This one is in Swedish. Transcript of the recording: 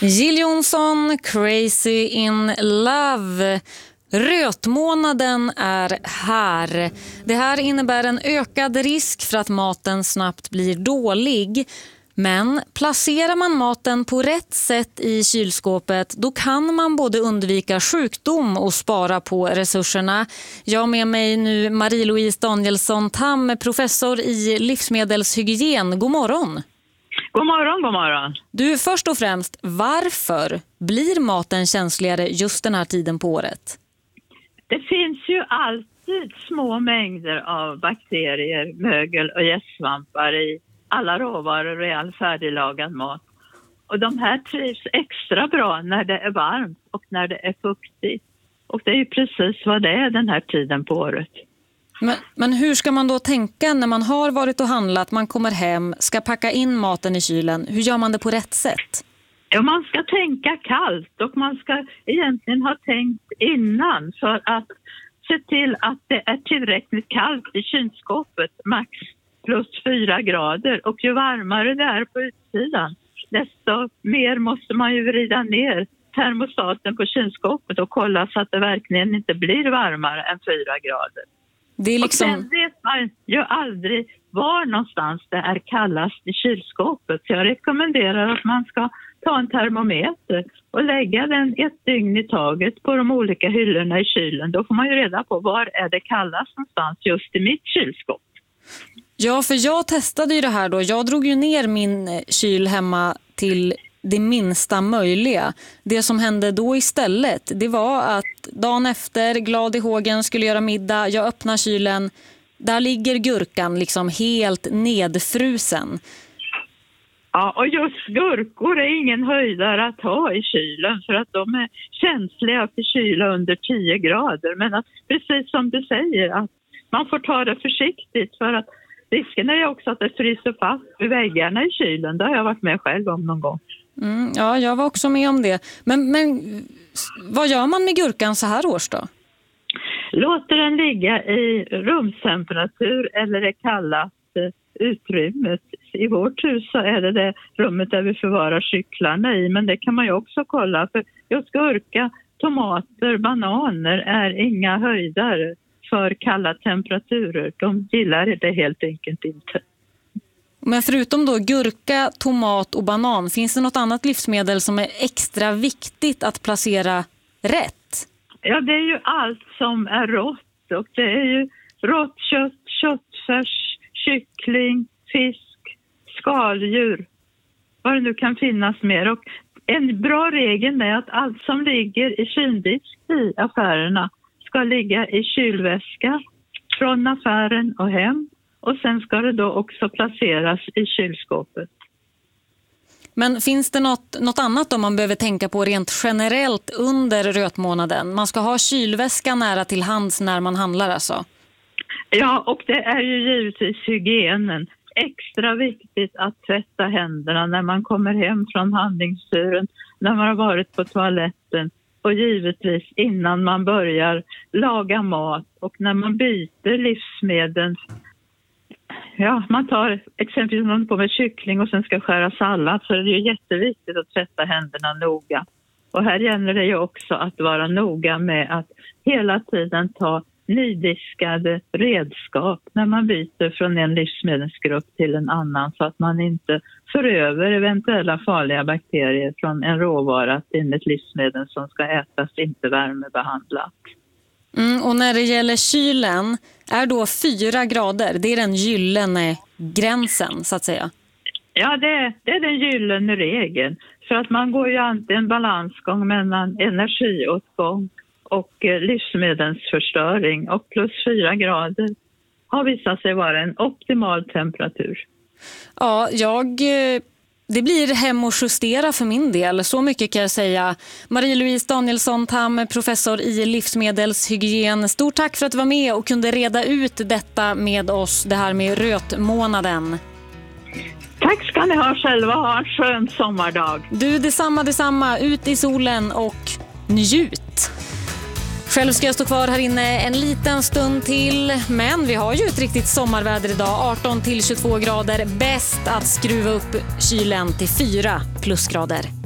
Jill Johnson, Crazy in Love. Rötmånaden är här. Det här innebär en ökad risk för att maten snabbt blir dålig. Men placerar man maten på rätt sätt i kylskåpet, då kan man både undvika sjukdom och spara på resurserna. Jag har med mig nu Marie-Louise Danielsson Tam, professor i livsmedelshygien. God morgon. God morgon, god morgon. Du, först och främst, varför blir maten känsligare just den här tiden på året? Det finns ju alltid små mängder av bakterier, mögel och gästsvampar i alla råvaror och i all färdiglagad mat. Och de här trivs extra bra när det är varmt och när det är fuktigt. Och det är ju precis vad det är den här tiden på året. Men hur ska man då tänka när man har varit och handlat, man kommer hem, ska packa in maten i kylen? Hur gör man det på rätt sätt? Ja, man ska tänka kallt och man ska egentligen ha tänkt innan för att se till att det är tillräckligt kallt i kylskåpet, max plus 4 grader. Och ju varmare det är på utsidan, desto mer måste man ju vrida ner termostaten på kylskåpet och kolla så att det verkligen inte blir varmare än 4 grader. Det är liksom... Och sen vet man ju aldrig var någonstans det är kallast i kylskåpet. Så jag rekommenderar att man ska ta en termometer och lägga den ett dygn i taget på de olika hyllorna i kylen. Då får man ju reda på var är det kallast någonstans just i mitt kylskåp. Ja, för jag testade ju det här då. Jag drog ju ner min kyl hemma till det minsta möjliga. Det som hände då istället, det var att dagen efter, glad i hågen, skulle göra middag. Jag öppnar kylen. Där ligger gurkan liksom helt nedfrusen. Ja, och just gurkor är ingen höjdare att ha i kylen för att de är känsliga till kyla under 10 grader. Men att, precis som du säger, att man får ta det försiktigt för att risken är ju också att det fryser fast vid väggarna i kylen. Det har jag varit med själv om någon gång. Ja, jag var också med om det. Men vad gör man med gurkan så här års då? Låter den ligga i rumstemperatur eller det kallaste utrymmet. I vårt hus så är det rummet där vi förvarar cyklarna i, men det kan man ju också kolla. För just gurka, tomater, bananer är inga höjdare för kalla temperaturer. De gillar det helt enkelt inte. Men förutom då gurka, tomat och banan, finns det något annat livsmedel som är extra viktigt att placera rätt? Ja, det är ju allt som är rått, och det är ju rått kött, köttfärs, kyckling, fisk, skaldjur, vad det nu kan finnas mer. Och en bra regel är att allt som ligger i kyldisk i affärerna ska ligga i kylväska från affären och hem. Och sen ska det då också placeras i kylskåpet. Men finns det något annat då man behöver tänka på rent generellt under rötmånaden? Man ska ha kylväska nära till hands när man handlar alltså? Ja, och det är ju givetvis hygienen. Extra viktigt att tvätta händerna när man kommer hem från handlingsturen, när man har varit på toaletten. Och givetvis innan man börjar laga mat och när man byter livsmedel. Ja, man tar exempelvis någon på med kyckling och sen ska skära sallad, så är det ju jätteviktigt att tvätta händerna noga. Och här gäller det ju också att vara noga med att hela tiden ta nydiskade redskap när man byter från en livsmedelsgrupp till en annan, så att man inte för över eventuella farliga bakterier från en råvara till ett livsmedel som ska ätas, inte värmebehandlat. Och när det gäller kylen är då 4 grader, det är den gyllene gränsen så att säga? Ja, det är den gyllene regeln. För att man går ju alltid en balansgång mellan energiåtgång och livsmedelsförstöring. Och plus 4 grader har visat sig vara en optimal temperatur. Ja, det blir hem och justera för min del. Så mycket kan jag säga. Marie-Louise Danielsson Tam, professor i livsmedelshygien. Stort tack för att du var med och kunde reda ut detta med oss, det här med rötmånaden. Tack ska ni ha själva. Ha en skön sommardag. Du, detsamma. Ut i solen och njut. Själv ska jag stå kvar här inne en liten stund till, men vi har ju ett riktigt sommarväder idag, 18 till 22 grader. Bäst att skruva upp kylen till 4 plusgrader.